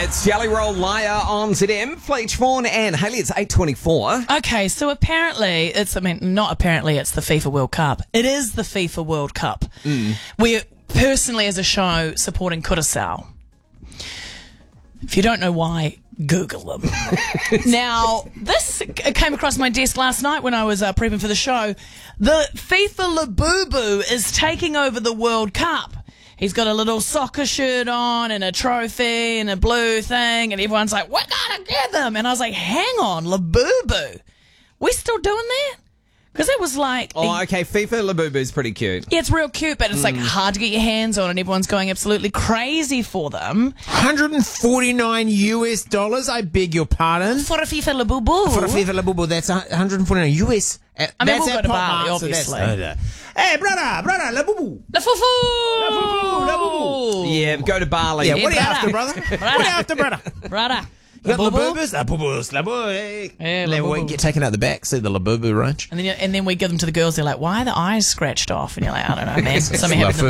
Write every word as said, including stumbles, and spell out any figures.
It's Jelly Roll Liar on Z M. Fleech, Vaughan and Hayley, it's eight twenty-four. Okay, so apparently, it's, I mean, not apparently, it's the FIFA World Cup. It is the FIFA World Cup. Mm. We're personally, as a show, supporting Curaçao. If you don't know why, Google them. Now, this came across my desk last night when I was uh, prepping for the show. The FIFA Labubu is taking over the World Cup. He's got a little soccer shirt on and a trophy and a blue thing, and everyone's like, we're gonna get them. And I was like, hang on, Labubu. We still doing that? Because it was like... Oh, okay, FIFA Labubu is pretty cute. Yeah, it's real cute, but it's mm. like hard to get your hands on, and everyone's going absolutely crazy for them. one hundred forty-nine U S dollars, I beg your pardon. For a FIFA Labubu. For a FIFA Labubu, that's one hundred forty-nine U S. Uh, I mean, that's we'll go to Bali, obviously. Uh, hey, brother, brother, Labubu. La fufu. La fufu, Labubu. Yeah, go to Bali. Yeah, yeah, what are you brother. after, brother? Brother. What are you after, brother? Brother. You got Labubu? Labubus? Labubus, Labubu. Yeah, Then we Labubu. get taken out the back, see the Labubu ranch. And then, and then we give them to the girls. They're like, why are the eyes scratched off? And you're like, I don't know, man. Something La happened to